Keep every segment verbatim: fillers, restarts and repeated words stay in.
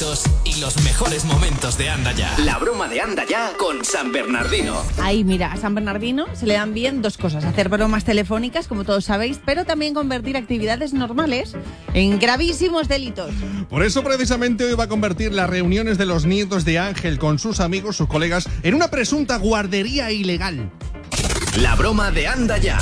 favoritos y los mejores momentos de Anda Ya. La broma de Anda Ya con San Bernardino. Ay, mira, a San Bernardino se le dan bien dos cosas. Hacer bromas telefónicas, como todos sabéis, pero también convertir actividades normales en gravísimos delitos. Por eso, precisamente, hoy va a convertir las reuniones de los nietos de Ángel con sus amigos, sus colegas, en una presunta guardería ilegal. La broma de Anda Ya.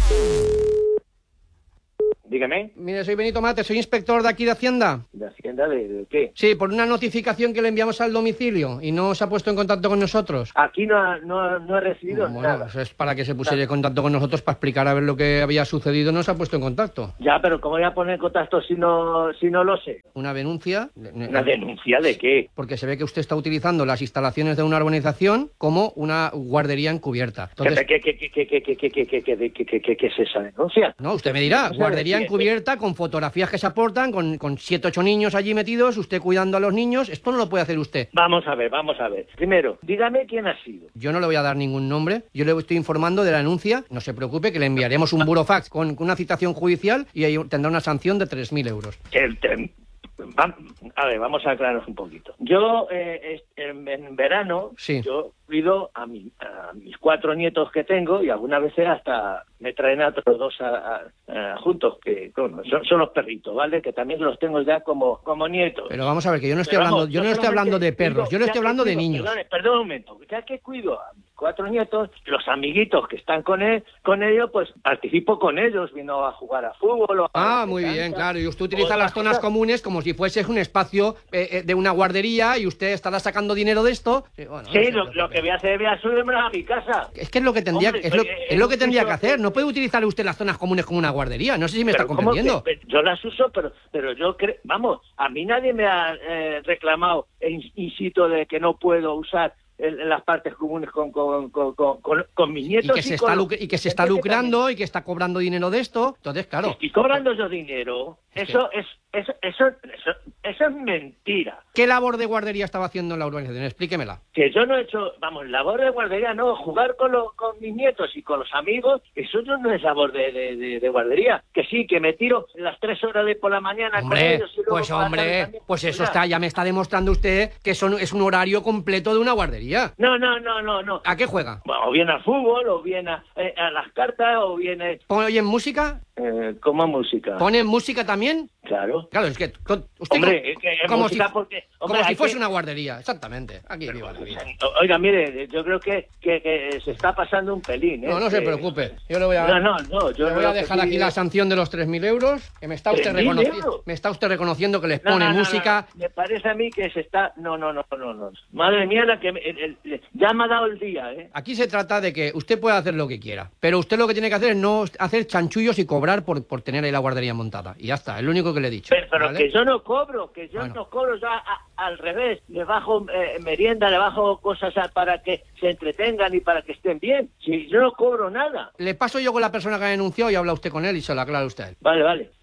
Dígame. Mire, soy Benito Mate, soy inspector de aquí de Hacienda. ¿De Hacienda de, de qué? Sí, por una notificación que le enviamos al domicilio y no se ha puesto en contacto con nosotros. Aquí no ha, no, no he recibido Bueno, nada. pues es para que se pusiera en contacto con nosotros para explicar a ver lo que había sucedido. No se ha puesto en contacto. Ya, pero ¿cómo voy a poner en contacto si no, si no lo sé? Una denuncia. ¿Una denuncia de qué? Porque se ve que usted está utilizando las instalaciones de una urbanización como una guardería encubierta. Entonces, ¿Qué, qué, qué, qué, qué, qué, qué, qué, qué, qué, qué, qué, qué, qué es esa denuncia? no, usted me dirá, O sea, guardería sí, encubierta con fotografías que se aportan, con, con siete, ocho niños allí metidos, usted cuidando a los niños. Esto no lo puede hacer usted. Vamos a ver, vamos a ver. Primero, dígame quién ha sido. Yo no le voy a dar ningún nombre, yo le estoy informando de la denuncia. No se preocupe, que le enviaremos un burofax con, con una citación judicial y ahí tendrá una sanción de tres mil euros. El, el, va, a ver, vamos a aclararnos un poquito. Yo, eh, en, en verano, Sí. yo cuido a, mi, a mis cuatro nietos que tengo y algunas veces hasta me traen a otros dos a, a, a, juntos, que bueno, son, son los perritos, ¿vale? Que también los tengo ya como, como nietos. Pero vamos a ver, que yo no estoy Pero hablando, vamos, yo no estoy hablando de perros, yo le ya estoy que hablando de cuido- niños. Perdone, perdón un momento, ya que cuido a mis cuatro nietos, los amiguitos que están con él, con ellos, pues participo con ellos, vino a jugar a fútbol. O a Ah, a muy cancha, bien, claro. Y usted utiliza otras las zonas cosas. comunes como si fuese un espacio eh, eh, de una guardería y usted estará sacando dinero de esto. Sí, bueno, no Sí, se lo, preocupe. lo que voy a hacer, voy a subirme a mi casa. Es que es lo que tendría, Hombre, es lo, pues, es lo que eh, tendría eso- que hacer. No puede utilizar usted las zonas comunes como una guardería. No sé si me está Pero ¿cómo comprendiendo. que- yo las uso, pero pero yo creo, vamos, a mí nadie me ha eh, reclamado in, in situ de que no puedo usar el- las partes comunes con con, con, con, con- con mis Y nietos que se con está, los- luc- y que se está es que lucrando y que está cobrando dinero de esto. Entonces, claro. también- y cobrando yo dinero, Es eso es eso eso eso, eso es mentira. ¿Qué labor de guardería estaba haciendo en la urbanización? Explíquemela. Que yo no he hecho, vamos, labor de guardería, no, jugar con, los con mis nietos y con los amigos, eso no no es labor de, de, de, de guardería. Que sí, que me tiro las tres horas de por la mañana con Hombre, ellos y luego pues por la tarde hombre, también. pues eso Oiga, está, ya me está demostrando usted que son, es un horario completo de una guardería. No, no, no, no, no. ¿A qué juega? Bueno, o bien al fútbol, o bien a, eh, a las cartas, o bien eh, ¿Oyen música? eh, como música. ¿Ponen música también? Claro. Claro, es que con- usted Hombre, co- es que es como música si, porque- como hombre, si hay fuese que- una guardería, exactamente. Aquí viva la vida. Oiga, mire, yo creo que, que, que se está pasando un pelín, ¿eh? No, no se Que- preocupe. Yo le voy a, No, no, no. Yo le voy creo a que dejar sí, aquí eh. la sanción de los tres mil euros, que me está usted ¿tres mil reconociendo, euros? me está usted reconociendo que les No, pone no, no, música. no. Me parece a mí que se está... No, no, no, no, no. Madre mía, la que me- el- el- ya me ha dado el día, ¿eh? Aquí se trata de que usted puede hacer lo que quiera, pero usted lo que tiene que hacer es no hacer chanchullos y cobrar por, por tener ahí la guardería montada. Y ya está, es lo único que le he dicho. Pero, pero ¿vale? que yo no cobro, que yo Bueno. no cobro, yo a- a- al revés, le bajo eh, merienda, le bajo cosas a- para que se entretengan y para que estén bien. Si yo no cobro nada. Le paso yo con la persona que ha denunciado y habla usted con él y se lo aclara usted a él. Vale, vale.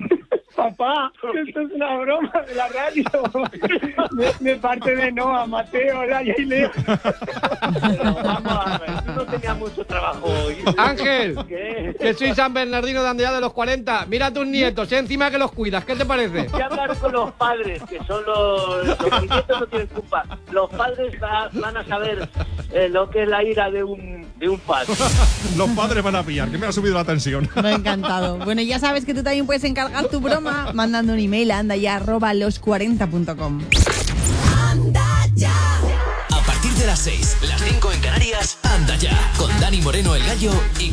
Papá, esto es una broma de la radio. De, de parte de Noah, Mateo, Laia y Leo. Pero vamos a ver, tú no tenías mucho trabajo hoy. Ángel, ¿Qué? que soy San Bernardino de Andea de los cuarenta. Mira a tus nietos, ¿eh? Encima que los cuidas. ¿Qué te parece? Hay que hablar con los padres, que son los... Los nietos no tienen culpa. Los padres va- van a saber eh, lo que es la ira de un, de un padre. Los padres van a pillar, que me ha subido la tensión. Me ha encantado. Bueno, ya sabes que tú también puedes encargar tu broma mandando un email a andaya arroba los cuarenta punto com. A partir de las seis, las cinco en Canarias, Anda Ya con Dani Moreno el Gallo y